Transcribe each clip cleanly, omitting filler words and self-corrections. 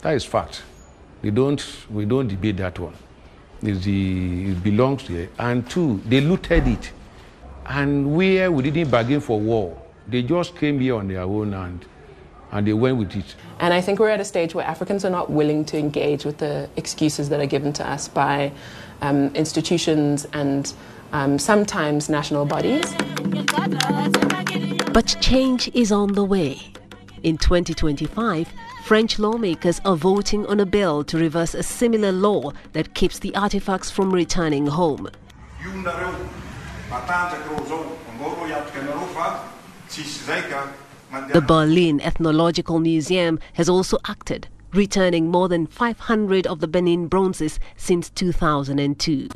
That is fact. We don't debate that one. It belongs here. And two, they looted it. And we didn't bargain for war. They just came here on their own and they went with it. And I think we're at a stage where Africans are not willing to engage with the excuses that are given to us by institutions and sometimes national bodies. But change is on the way. In 2025, French lawmakers are voting on a bill to reverse a similar law that keeps the artifacts from returning home. The Berlin Ethnological Museum has also acted, returning more than 500 of the Benin bronzes since 2002.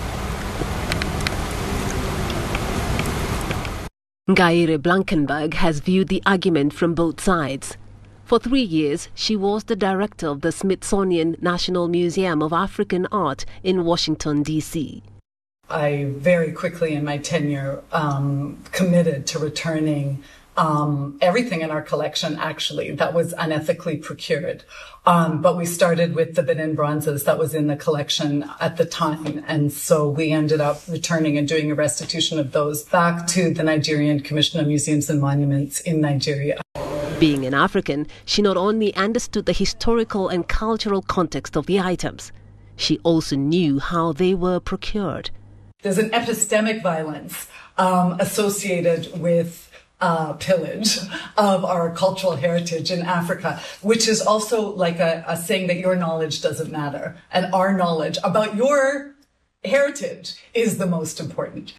Ngaire Blankenberg has viewed the argument from both sides. For 3 years, she was the director of the Smithsonian National Museum of African Art in Washington, D.C. I very quickly in my tenure committed to returning everything in our collection, actually, that was unethically procured. But we started with the Benin bronzes that was in the collection at the time. And so we ended up returning and doing a restitution of those back to the Nigerian Commission of Museums and Monuments in Nigeria. Being an African, she not only understood the historical and cultural context of the items, she also knew how they were procured. There's an epistemic violence associated with pillage of our cultural heritage in Africa, which is also like a saying that your knowledge doesn't matter and our knowledge about your heritage is the most important.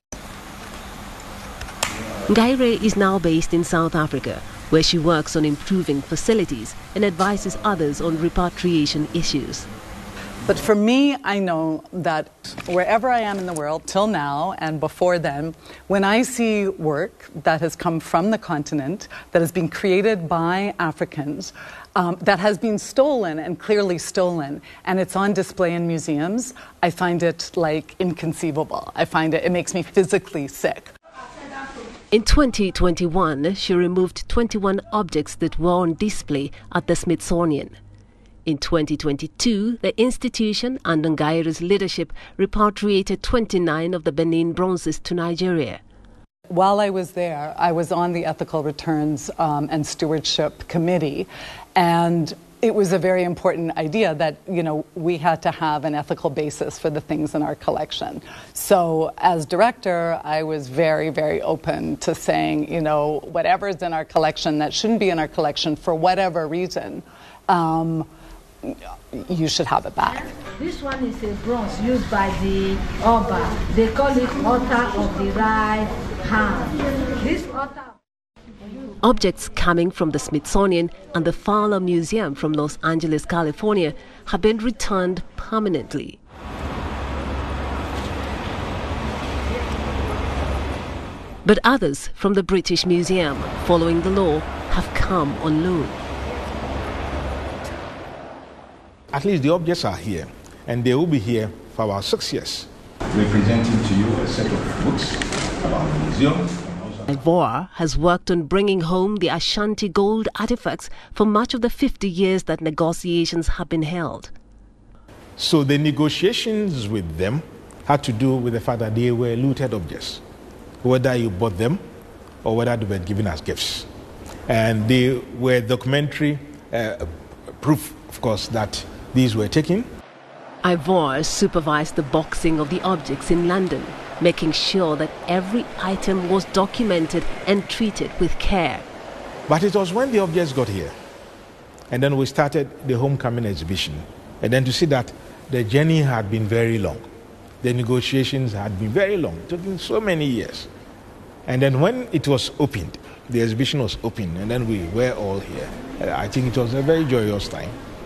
Ngaire is now based in South Africa, where she works on improving facilities and advises others on repatriation issues. But for me, I know that wherever I am in the world, till now and before then, when I see work that has come from the continent, that has been created by Africans, that has been stolen and clearly stolen, and it's on display in museums, I find it like inconceivable. I find it makes me physically sick. In 2021, she removed 21 objects that were on display at the Smithsonian. In 2022, the institution, under Ngaire's leadership, repatriated 29 of the Benin bronzes to Nigeria. While I was there, I was on the Ethical Returns and Stewardship Committee, and it was a very important idea that, we had to have an ethical basis for the things in our collection. So as director, I was very, very open to saying, whatever's in our collection that shouldn't be in our collection for whatever reason, you should have it back. This one is a bronze used by the Oba. They call it altar of the right hand. This altar. Objects coming from the Smithsonian and the Fowler Museum from Los Angeles, California, have been returned permanently. But others from the British Museum, following the law, have come on loan. At least the objects are here, and they will be here for about 6 years. Representing to you a set of books about the museum. Ivor has worked on bringing home the Ashanti gold artifacts for much of the 50 years that negotiations have been held. So the negotiations with them had to do with the fact that they were looted objects, whether you bought them or whether they were given as gifts. And they were documentary proof, of course, that these were taken. Ivor supervised the boxing of the objects in London, making sure that every item was documented and treated with care. But it was when the objects got here, and then we started the homecoming exhibition, and then to see that the journey had been very long. The negotiations had been very long, it took so many years. And then when it was opened, the exhibition was open, and then we were all here. I think it was a very joyous time.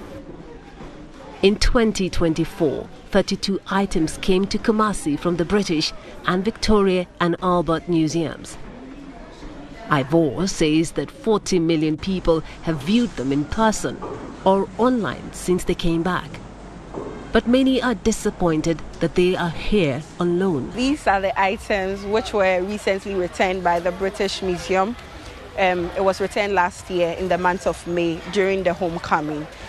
In 2024, 32 items came to Kumasi from the British and Victoria and Albert museums. Ivor says that 40 million people have viewed them in person or online since they came back. But many are disappointed that they are here on loan. These are the items which were recently returned by the British Museum. It was returned last year in the month of May during the homecoming.